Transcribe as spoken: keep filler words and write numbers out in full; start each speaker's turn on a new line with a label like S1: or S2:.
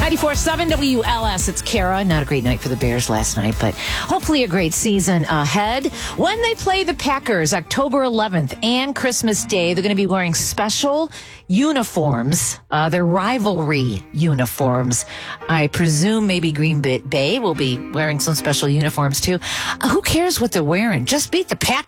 S1: ninety-four point seven W L S. It's Kara. Not a great night for the Bears last night, but hopefully a great season ahead. When they play the Packers, October eleventh and Christmas Day, they're going to be wearing special uniforms, uh, their rivalry uniforms. I presume maybe Green Bay will be wearing some special uniforms too. Uh, who cares what they're wearing? Just beat the Packers.